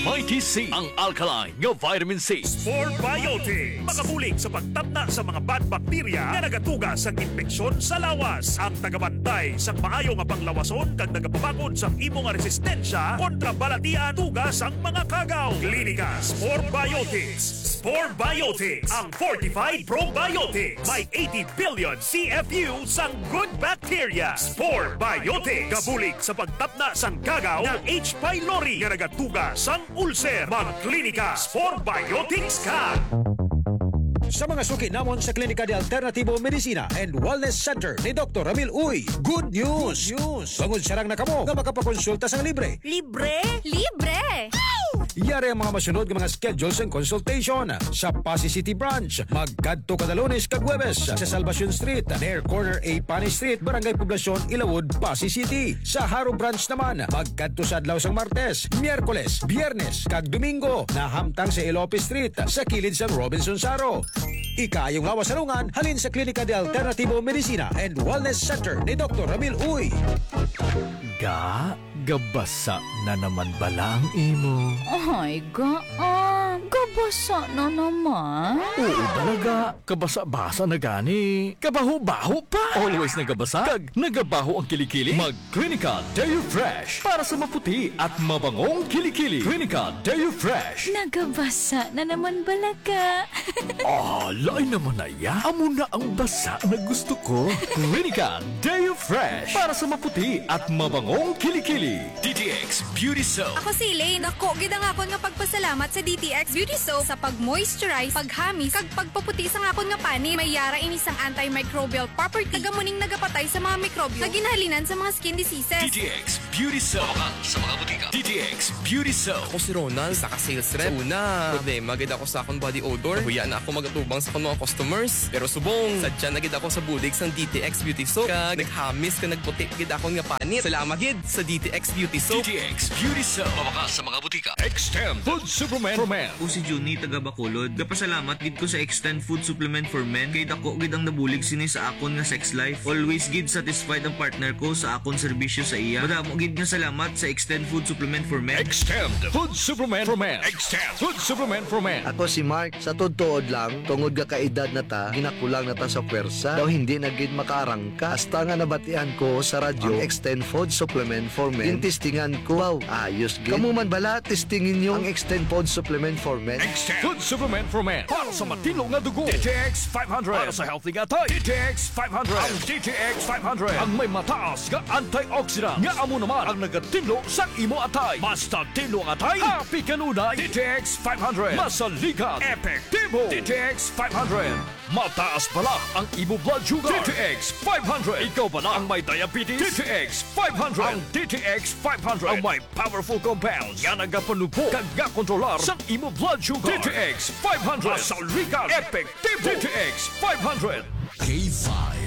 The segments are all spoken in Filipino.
Mighty C, ang alkaline nga vitamin C. Sport Biotics, makabulig sa pagtapna sa mga bad bacteria nga nagatuga sa infeksyon sa lawas. Ang tagabantay sa maayo nga panglawason kag nagapabakod sa imo nga resistensya kontra balatian tugas ang mga kagaw. Klinika Sport Biotics. Sport Biotics, ang fortified probiotics. May 80 billion CFU sang good bacteria. Sport Biotics, kabulig sa pagtapna sang kagaw ng H. pylori nga nagatuga sang ulcer. Magklinika Sport Biotics ka! Sa mga suki namon sa Klinika de Alternativo Medicina and Wellness Center ni Dr. Ramil Uy, good news! Bangod sarang na kamo nga makapakonsulta sang libre. Libre? Libre! Yari ang mga masunod ng mga schedules and consultation sa Pasay City Branch. Magkadto kada Lunes kag Huwebes sa Salvacion Street, near corner A Pani Street, Barangay Poblacion, Ilawod, Pasay City. Sa Haro Branch naman, magkadto sa adlaw sang Martes, Miyerkules, Biyernes kag Domingo na hamtang sa Ilope Street sa kilid sang Robinson Saro. Ikayong lawas salungan halin sa Klinika de Alternativo Medicina and Wellness Center ni Dr. Ramil Uy. Gabasa na naman bala ang imo. Ay, gabasa na naman. Oo talaga, kabasa-basa na gani. Kabaho-baho pa. Always nagabasa, kag nagabaho ang kilikili. Mag-Clinica Deo Fresh para sa maputi at mabangong kilikili. Clinica Deo Fresh. Nagabasa na naman balaga. Lain naman na ya. Amo na ang basa na gusto ko. Clinica Deo Fresh para sa maputi at mabangong kilikili. DTX Beauty Soap. Ako si Elaine. Ako, gid ang akon nga pagpasalamat sa DTX Beauty Soap sa pag-moisturize, paghamis, kag pagpaputi sa akon nga pani. May yara ini sang antimicrobial property. Nagamuning nagapatay sa mga mikrobyo. Naginhalinan sa mga skin diseases. DTX Beauty Soap. Sa mga butika. DTX Beauty Soap. Ako si Ronald, saka sales rep. Una, problema gid ako sa akong body odor. Huya na ako magatubang sa akong mga customers. Pero subong, sadya na gid ako sa bulig sang DTX Beauty Soap. Kag naghamis ka nagputi gid akong nga panit. Salamat gid sa DTX Beauty Soap. DTX Beauty Soap. Mawakas sa mga butika. Extend Food Supplement for Men. O si Juni taga Bacolod. Kapasalamat gid ko sa Extend Food Supplement for Men kay dako gid ang nabulig sini sa akon nga sex life. Always gid satisfied ang partner ko sa akon serbisyo sa iya. Madamo gid nga salamat sa Extend Food Supplement for Men. Extend Food Supplement for Men. Extend Food Supplement for Men. Ako si Mark, sa todtood lang, tungod ka kaedad na ta, ginakulang na ta sa pwersa, daw hindi na gid makaarangka. Hasta nga nabatian ko sa radyo, ang Extend Food Supplement for Men. Tintistingan ko, wow, ayos gid. Kamu man bala, testingin nyo ang Extend Food Supplement for Men. Extend Food Supplement for Men. Para sa matino nga dugo. DTX 500. Para sa healthy nga tayo. DTX 500. Ang DTX 500. Ang may mataas nga antioxidant. Nga amo naman ang nagatinlo sa imo atay. Basta tinlo ang atay, happy kanunay. DTX 500. Masaligan. Epektibo. DTX 500. Mataas pala ang imo blood sugar. DTX 500. Ikaw pala ang may diabetes. DTX 500. Ang DTX 500 ang may powerful compounds nga nagapanupo kag kontrolar sa imo blood sugar. DTX 500. Masaligan. Epektibo. DTX 500. K5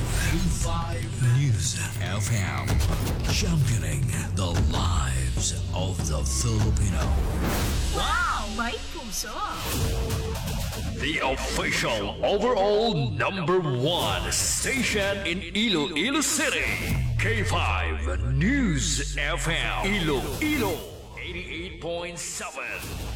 News FM, championing the lives of the Filipino. Wow, may puso. The official overall #1 station in Iloilo City. K5 News FM. Iloilo 88.7.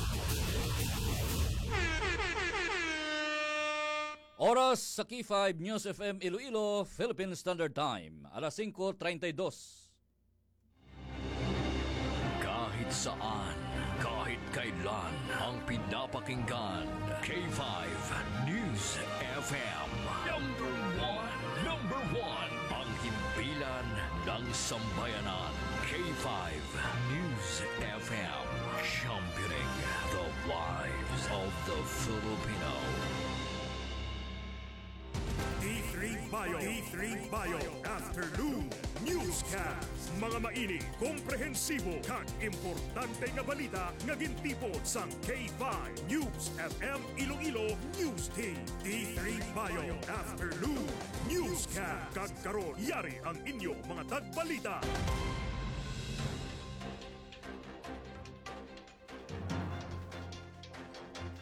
Oras sa K5 News FM Iloilo, Philippine Standard Time, alas 5:32. Kahit saan, kahit kailan, ang pinapakinggan. K5 News FM. Number one. Ang himpilan ng sambayanan. K5 News FM. Championing the lives of the Filipino. D3 Bio Afternoon Newscast. Mga mainit, komprehensibo kag importante nga balita nga gintipon sa K5 News FM Iloilo News Team. D3 Bio Afternoon Newscast. Kag karon yari ang inyo mga tagbalita.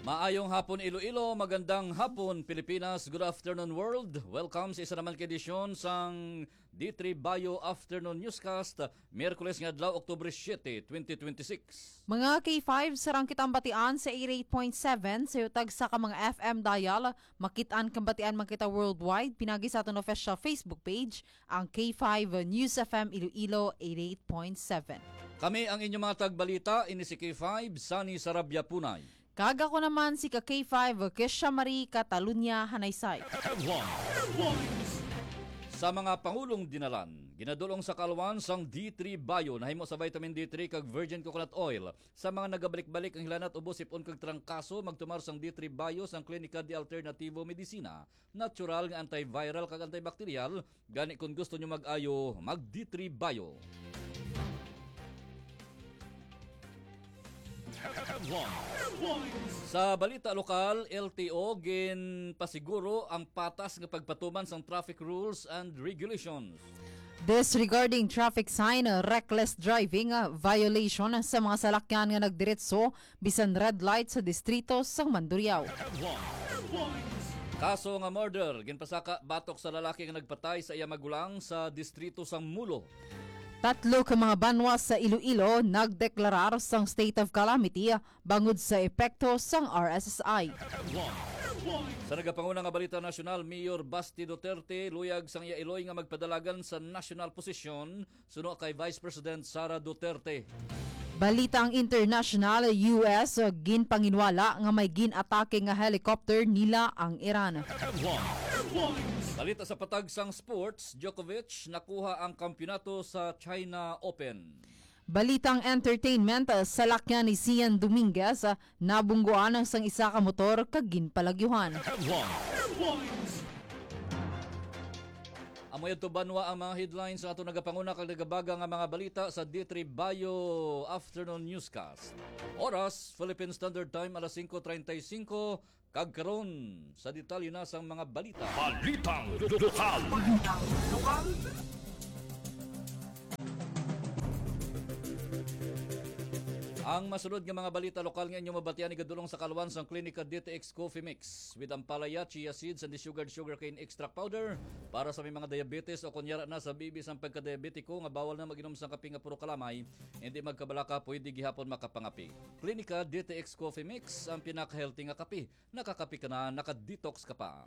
Maayong hapon Iloilo, magandang hapon Pilipinas, good afternoon world. Welcome sa isa naman edisyon sang D3 Bio Afternoon Newscast, Miyerkules nga adlaw Oktubre 7, 2026. Mga K5, sarang kitang batian sa 88.7 sa utag sa ka mga FM dial, makitaan kang batian makita worldwide, pinagi sa aton official Facebook page, ang K5 News FM Iloilo 88.7. Kami ang inyong mga tagbalita, ini si K5, Sunny Sarabia Punay. Kaga ko naman si ka K5, Kesha Marie Catalunya Hanaysay. Sa mga pangulong dinalan, ginadulong sa kalwan sang D3 Bio nahimo sa vitamin D3 kag virgin coconut oil. Sa mga nagabalik-balik ang hilanat ubos ipon kag trangkaso magtumar sang D3 Bio sang Klinika de Alternativo Medicina. Natural nga antiviral kag antibacterial, gani kung gusto nyo mag-ayo, mag D3 Bio. Sa balita lokal, LTO ginpasiguro ang patas nga pagpatuman sang traffic rules and regulations. Disregarding traffic sign, reckless driving, violation sa mga salakyan nga nagdiretso bisan red light sa distrito sang Mandurriao. Kaso nga murder, ginpasaka batok sa lalaki nga nagpatay sa iya magulang sa distrito sang Mulo. Tatlo ka mga banwas sa Iloilo nagdeklarar sang state of calamity bangod sa epekto sang RSSI. Sa nagapanguna nga balita nasyonal, Mayor Basti Duterte luyag sang iya Iloy nga magpadalagan sa national posisyon suno kay Vice President Sara Duterte. Balita ang international, US ginpanginwala nga may gin-atake nga helicopter nila ang Iran. Balita sa patagsang sports, Djokovic nakuha ang kampyonato sa China Open. Balitang entertainment, sa lakyan ni Sian Dominguez, nabungguan sang isa ka motor kag ginpalagyuhan. Amoy ito banwa ang mga headlines sa ato nagapanguna kag nagabaga nga mga balita sa D3 Bio Afternoon Newscast. Oras, Philippine Standard Time, alas 5:35, kag karon sa detalye na sang mga balita. Balitang lokal. Ang masunod nga mga balita lokal nga inyong mabatian igadulong sa kalwan sang Klinika DTX Coffee Mix with ampalaya, chia seeds, and desugared sugarcane extract powder para sa may mga diabetes o kunyara na sa bibis ang pagka-diabetiko nga bawal na mag-inom sang kape nga puro kalamay, hindi magkabalaka pwede gihapon makapangapi. Klinika DTX Coffee Mix ang pinaka-healthy nga kape. Nakakapi ka na, naka-detox ka pa.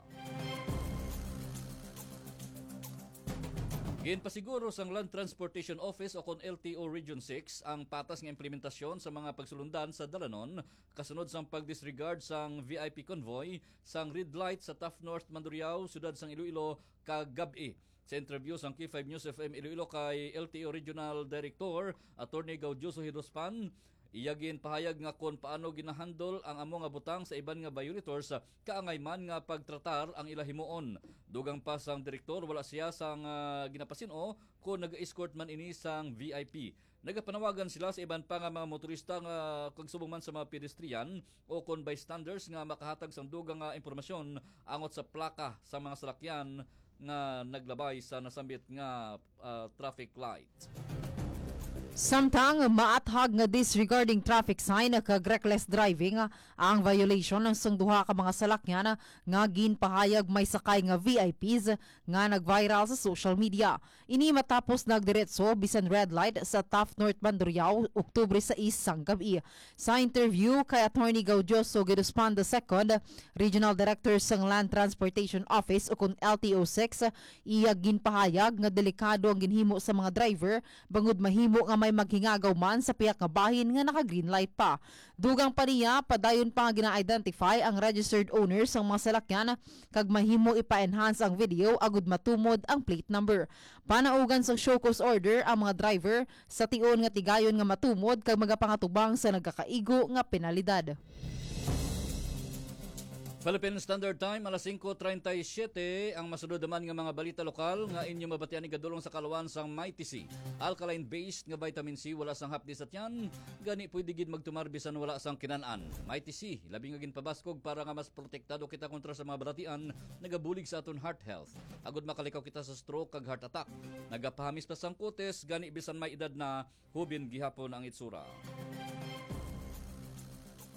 Ginpasiguro sang Land Transportation Office o kon LTO Region 6 ang patas nga implementasyon sa mga pagsulundan sa dalanon kasunod sang pagdisregard sang VIP convoy sang red light sa Taft North Mandurriao, siyudad sang Iloilo kagabi. Sa interview sang K5 News FM Iloilo kay LTO Regional Director Attorney Gaudioso Hidospan, iyagin pahayag nga kon paano ginahandol ang amo nga butang sa iban nga violators kaangay man nga pagtratar ang ilahimuon. Dugang pa sang direktor wala siya sang ginapasino kung nag-escort man ini sang VIP. Nagapanawagan sila sa iban pa nga mga motorista nga kagsubong man sa mga pedestrian o kon bystanders nga makahatag sang dugang nga impormasyon angot sa plaka sa mga salakyan nga naglabay sa nasambit nga traffic light. Samtang maathag nga disregarding traffic sign kag reckless driving ang violation ng duha ka mga salakyan nga ginpahayag may sakay nga VIPs nga nag-viral sa social media. Ini matapos nagdiretso bisan red light sa Taft North Mandurriao Oktubre 6 sang gabi. Sa interview kay Attorney Gaudioso Hidospan II, Regional Director sang Land Transportation Office o kun LTO6, iya ginpahayag nga delikado ang ginhimo sa mga driver bangod mahimo nga may maghingagaw man sa piyak nga bahin nga naka-green light pa. Dugang pa niya, padayon pa nga gina-identify ang registered owners ng mga salakyan kag mahimo ipa-enhance ang video agud matumod ang plate number. Panaugan sa show cause order ang mga driver sa tion nga tigayon nga matumod kag magapangatubang sa nagkakaigo nga penalidad. Philippine Standard Time, alas 5:37, ang masunod naman nga mga balita lokal nga inyo mabatian igadulong sa kalwan sang Mighty C. Alkaline-based nga vitamin C wala sang hapdi sa tiyan, gani pwede gid magtumar bisan wala sang kinanan. Mighty C, labi nga ginpabaskog para nga mas protektado kita kontra sa mga balatian nagabulig sa aton heart health. Agud makalikaw kita sa stroke kag heart attack. Nagapahamis pa sang kutes, gani bisan may edad na hubin gihapon ang itsura.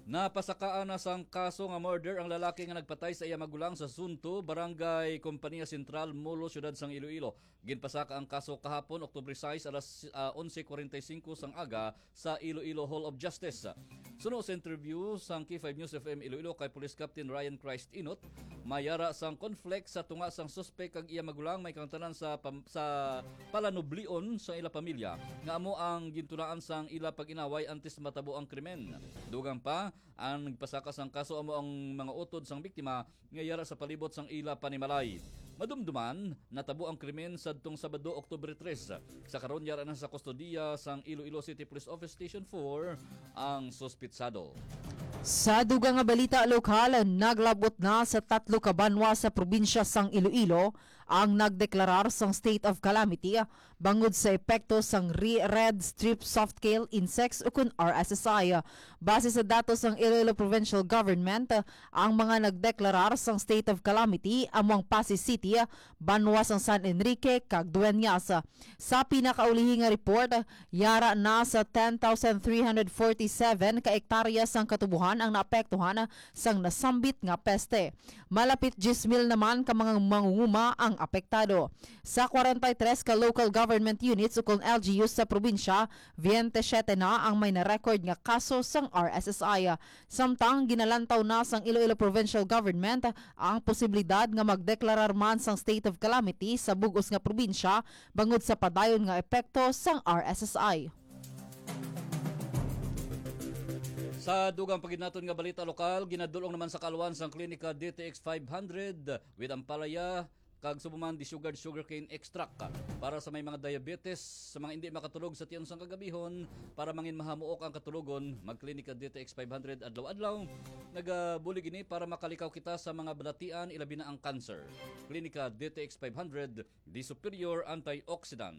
Napasakaan na sang kaso nga murder ang lalaki nga nagpatay sa iya magulang sa Sunto, Barangay Kompanya Sentral, Molo, Syudad sang Iloilo. Ginpasaka ang kaso kahapon, Oktubre 6, alas 11:45 sang aga sa Iloilo Hall of Justice. Suno sa interview sang K5 News FM Iloilo kay Police Captain Ryan Christ Inot, mayara sang conflict sa tunga sang suspect kag iya magulang may kantanan sa palanublion sa ila pamilya. Nga amo ang gintunaan sang ila pag-inaway antes matabo ang krimen. Dugang pa, ang nagpasaka sang kaso amo ang mga utod sang biktima ngayara sa palibot sang ila panimalay. Madumduman, natabo ang krimen sadtong Sabado, Oktubre 3. Sa karon yara na sa kustodiya sang Iloilo City Police Office Station 4 ang suspitsado. Sa dugang nga balita lokal, naglabot na sa 3 ka banwa sa probinsya sang Iloilo ang nagdeklarar sang state of calamity bangod sa epekto sang red strip soft scale insects o kun RSSI. Base sa datos ng Iloilo Provincial Government, ang mga nagdeklarar sang state of calamity among Pasig City, banwa sang San Enrique kag Dueñas. Sa pinakaulihing nga report, yara na sa 10,347 ka hektarya sang katubuhan ang naapektuhan sang nasambit nga peste. Malapit 10,000 naman ka mga mangunguma ang apektado. Sa 43 ka local government units o kung LGUs sa probinsya, 27 na ang may na-record nga kaso sang RSSI. Samtang ginalantaw na sang Iloilo Provincial Government ang posibilidad nga magdeklarar man sang state of calamity sa bugos nga probinsya bangod sa padayon nga epekto sang RSSI. Sa dugang paginaton nga balita lokal, ginadulong naman sa kaluan sang klinika DTX 500 with ampalaya kag subuman di sugarcane extract para sa may mga diabetes, sa mga hindi makatulog sa tiyan sang kagabihon, para mangin mahamuok ang katulogon, magklinika DTX 500 adlaw-adlaw. Nagabulig ini para makalikaw kita sa mga balatian ilabi na ang cancer. Klinika DTX 500, the superior antioxidant.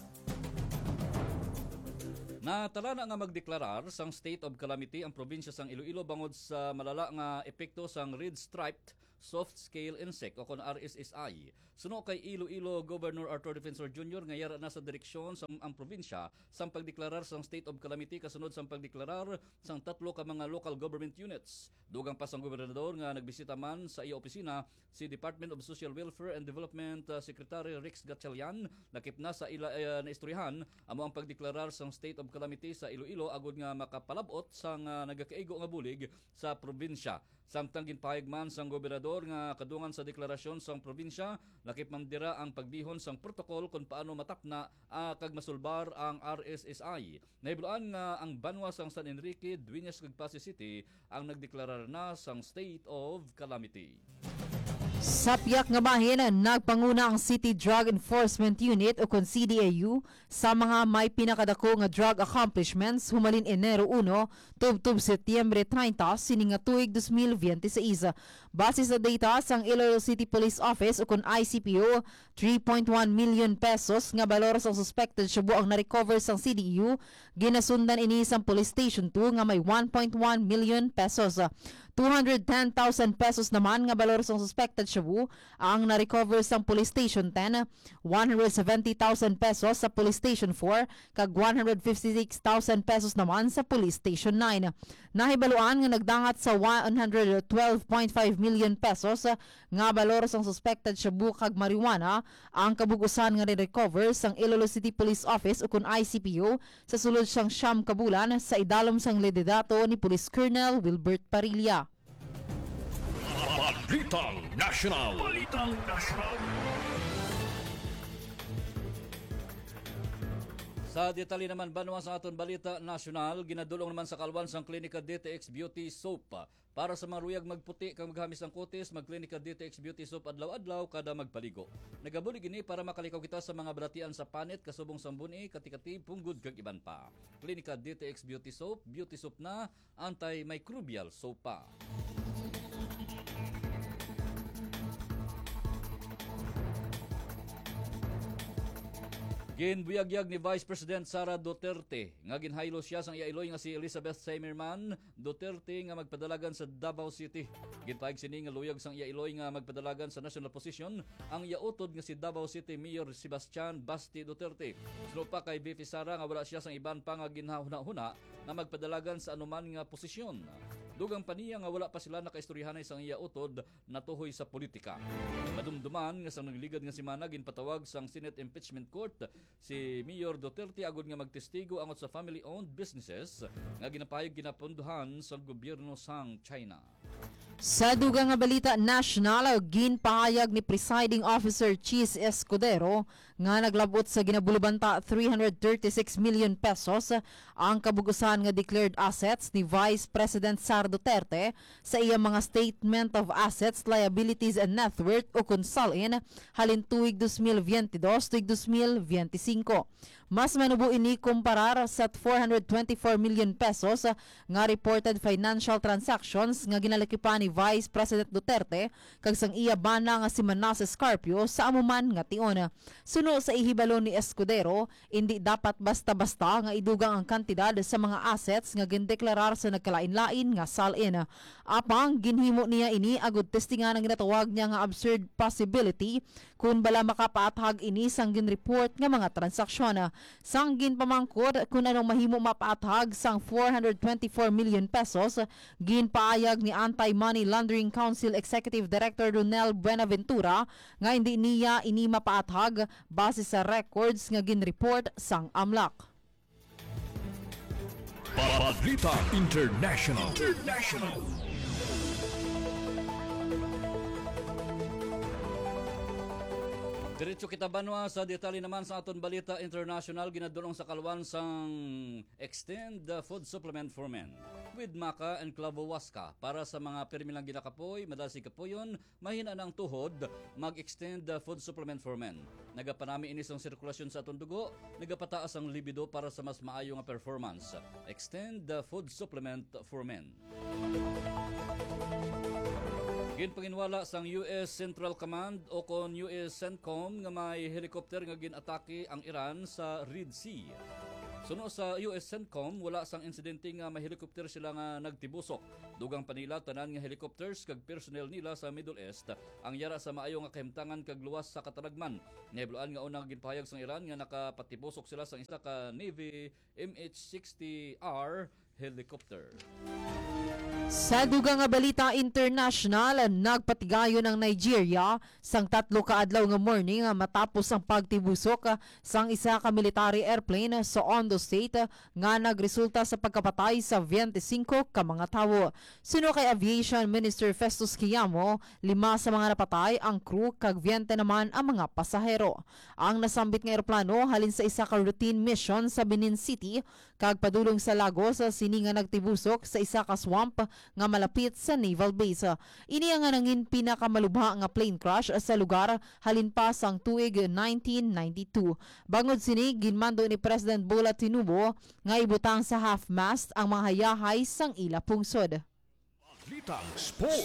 Natala na nga magdeklarar sang state of calamity ang probinsya sang Iloilo bangod sa malala nga epekto sang red striped soft scale insect o kon RSSI. Suno kay Iloilo Governor Arthur Defensor Jr. nga yara na sa direksyon sa ang probinsya sang pagdeklarar sang state of calamity kasunod sang pagdeklarar sang 3 ka mga local government units. Dugang pa sang gobernador nga nagbisita man sa iya opisina si Department of Social Welfare and Development Secretary Rex Gatchalian, lakip na sa ila na istoryahan amo ang pagdeklarar sang state of calamity sa Iloilo agud nga makapalabot sang nagakaigo nga bulig sa probinsya. Samtang ginpahayag man sang gobernador nga kadungan sa deklarasyon sang probinsya, lakip mandira ang pagbihon sang protokol kung paano matapna kag masulbar ang RSSI. Nahibulan nga ang banwa sang San Enrique, Dueñas kag Pasig City ang nagdeklarar na sang state of calamity. Sa piyak nga bahin, nagpanguna ang City Drug Enforcement Unit o kon CDAU sa mga may pinakadako nga drug accomplishments humalin Enero 1 tubtob Setyembre 30 sining nga tuig 2026. Base sa data sang Iloilo City Police Office o kon ICPO, 3.1 million pesos nga balor sa suspected shabu ang na-recover sang CDAU, ginasundan ini sang Police Station 2 nga may 1.1 million pesos. 210,000 pesos naman nga balor sa suspected shabu ang na-recover sa Police Station 10, 170,000 pesos sa Police Station 4, kag 156,000 pesos naman sa Police Station 9. Nahibaluan nga nagdangat sa 112.5 million pesos nga balor sa suspected shabu kag marijuana ang kabugusan nga ni-recover sang Iloilo City Police Office o kun ICPO sa sulod siyang siyam kabulan sa idalom sang liderato ni Police Colonel Wilbert Parilla. Balitang National. Balitang National. Sa detalye naman banwa sa aton balita nasyonal, ginadulong naman sa kalwan sang klinika DTX Beauty Soap. Para sa mga ruyag magputi kang maghamis ang kutis, magklinika DTX Beauty Soap adlaw-adlaw kada magpaligo. Nagabulig ini para makalikaw kita sa mga balatian sa panit, kasubong sambuni, katikati, punggod kag iban pa. Klinika DTX Beauty Soap na antimicrobial soap pa. Ginbuyagyag ni Vice President Sara Duterte nga ginhaylo siya sang iailoy nga si Elizabeth Zimmerman Duterte nga magpadalagan sa Davao City. Ginpahig sini nga luyag sang iailoy nga magpadalagan sa national position ang iautod nga si Davao City Mayor Sebastian Basti Duterte. Sunod pa kay VP Sara nga wala siya sang iban pa nga ginhahuna-huna na magpadalagan sa anuman nga posisyon. Dugang paniya nga wala pa sila nakaistoryahanay sang iya utod natuhoy sa politika. Madumduman nga sang nagligad nga semana ginpatawag sang Senate Impeachment Court si Mayor Duterte agud nga magtestigo angot sa family-owned businesses nga ginapahayag ginapondohan sa gobyerno sang China. Sa dugang nga balita national, ginpahayag ni Presiding Officer Cheese Escudero nga naglabot sa ginabulubanta 336 million pesos ang kabugusan nga declared assets ni Vice President Sara Duterte sa iyang mga Statement of Assets, Liabilities and Net Worth o kunsalin halin tuig 2022 tuig 2025. Mas manubo ini kumparar sa 424 million pesos nga reported financial transactions nga ginalakipan ni Vice President Duterte kag sang iya bana nga si Manasseh Carpio sa amuman nga tion. Suno sa ihibalo ni Escudero, hindi dapat basta-basta nga idugang ang kantidad sa mga assets nga gindeklarar sa nagkalain-lain nga salin. Apang ginhimo niya ini agud testingan ang ginatawag niya nga absurd possibility kung bala makapaathag ini sang ginreport nga mga transaksyon. Sang ginpamangkot kung anong mahimo mapaathag sang 424 million pesos, ginpaayag ni Anti-Money Laundering Council Executive Director Ronel Buenaventura nga hindi niya ini mapaathag base sa records nga ginreport sang AMLAC. Balita International. Diretso kita banwa sa detalye naman sa aton balita international ginadulong sa kalwan sang Extend the Food Supplement for Men with Maca and Clavo Huasca para sa mga permilang ginakapoy, madasi kapoyon, mahina ng tuhod, mag-extend the food supplement for men. Nagapanami inis ang sirkulasyon sa aton dugo, nagapataas ang libido para sa mas maayo nga performance. Extend the food supplement for men. Ginpanginwala sang US Central Command o kon US CENTCOM nga may helicopter nga ginatake ang Iran sa Red Sea. Suno sa US CENTCOM, wala sang insidente nga may helicopter sila nga nagtibusok. Dugang panila tanan nga helicopters kag personnel nila sa Middle East ang yara sa maayo nga kahimtangan kag luwas sa katalagman. Nahibloan nga unang ginpahayag sang Iran nga nakapatibusok sila sa isa ka Navy MH-60R helicopter. Sa dugang nga balita international, nagpatigayon ng Nigeria sang 3 kaadlaw nga morning matapos ang pagtibusok sang isa ka military airplane sa Ondo State nga nagresulta sa pagkapatay sa 25 ka mga tawo. Suno kay Aviation Minister Festus Keyamo, 5 sa mga napatay ang crew kag 20 naman ang mga pasahero. Ang nasambit nga eroplano halin sa isa ka routine mission sa Benin City kag padulong sa Lagos sini nga nagtibusok sa isa ka swamp nga malapit sa naval base. Ini ang nangin pinakamalubha nga plane crash sa lugar halin pa sang tuig 1992. Bangod sini ginmando ni President Bola Tinubu nga ibutang sa half-mast ang mga hayahay sang ila pungsod. Balita Sport.